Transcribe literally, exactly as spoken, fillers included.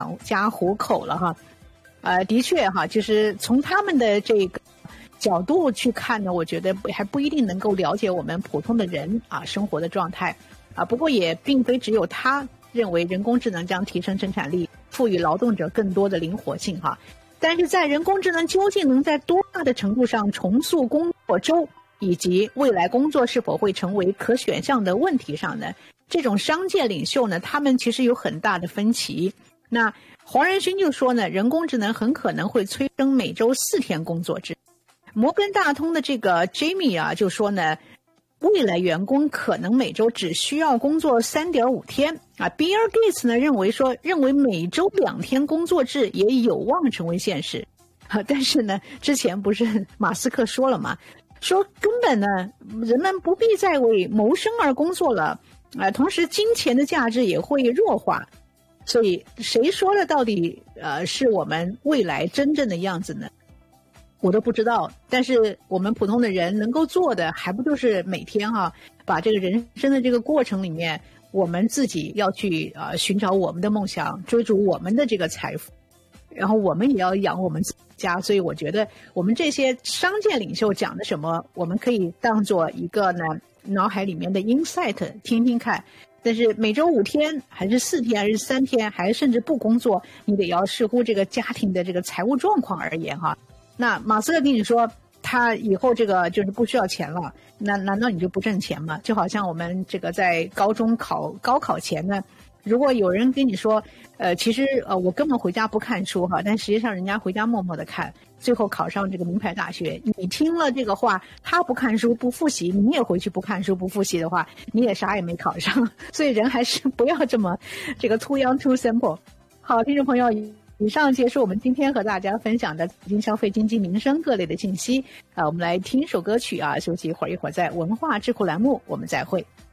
家糊口了哈。呃，的确哈，就是从他们的这个角度去看呢，我觉得还不一定能够了解我们普通的人啊生活的状态啊。不过也并非只有他认为人工智能将提升生产力，赋予劳动者更多的灵活性哈。但是在人工智能究竟能在多大的程度上重塑工作周，以及未来工作是否会成为可选项的问题上呢，这种商界领袖呢，他们其实有很大的分歧。那黄仁勋就说呢，人工智能很可能会催生每周四天工作制。摩根大通的这个 Jamie 啊就说呢，未来员工可能每周只需要工作 三点五 天啊。Bill Gates 呢认为说，认为每周两天工作制也有望成为现实。啊，但是呢，之前不是马斯克说了吗？说根本呢，人们不必再为谋生而工作了，啊、呃，同时金钱的价值也会弱化。所以谁说的到底呃是我们未来真正的样子呢？我都不知道。但是我们普通的人能够做的，还不就是每天哈、啊，把这个人生的这个过程里面，我们自己要去呃寻找我们的梦想，追逐我们的这个财富，然后我们也要养我们自己家。所以我觉得我们这些商界领袖讲的什么，我们可以当做一个呢脑海里面的 insight 听听看。但是每周五天还是四天还是三天，还甚至不工作，你得要视乎这个家庭的这个财务状况而言哈。那马斯克跟你说他以后这个就是不需要钱了，那难道你就不挣钱吗？就好像我们这个在高中考高考前呢，如果有人跟你说呃其实呃我根本回家不看书哈，但实际上人家回家默默的看，最后考上这个名牌大学，你听了这个话，他不看书不复习，你也回去不看书不复习的话，你也啥也没考上。所以人还是不要这么这个 too young too simple。 好，听众朋友，以上结束我们今天和大家分享的财经、消费、经济、民生各类的信息。啊，我们来听一首歌曲啊，休息一会儿，一会儿在文化智库栏目我们再会。